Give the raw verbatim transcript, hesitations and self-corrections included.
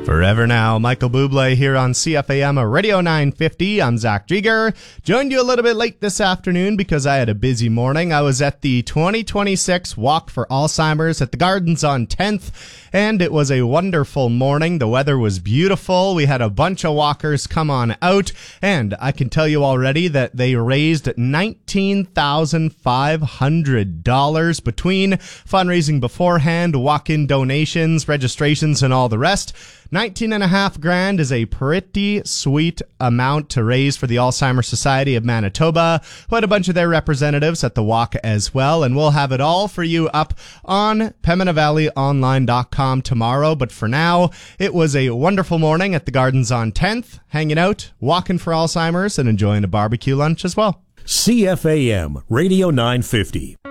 Forever Now, Michael Bublé here on C F A M Radio nine fifty. I'm Zach Drieger. Joined you a little bit late this afternoon because I had a busy morning. I was at the twenty twenty-six Walk for Alzheimer's at the Gardens on tenth, and it was a wonderful morning. The weather was beautiful. We had a bunch of walkers come on out, and I can tell you already that they raised nineteen thousand five hundred dollars between fundraising beforehand, walk-in donations, registrations, and all the rest. nineteen and a half grand is a pretty sweet amount to raise for the Alzheimer's Society of Manitoba, who had a bunch of their representatives at the walk as well, and we'll have it all for you up on Pembina Valley Online dot com tomorrow. But for now, it was a wonderful morning at the Gardens on tenth, hanging out, walking for Alzheimer's, and enjoying a barbecue lunch as well. C F A M Radio nine fifty.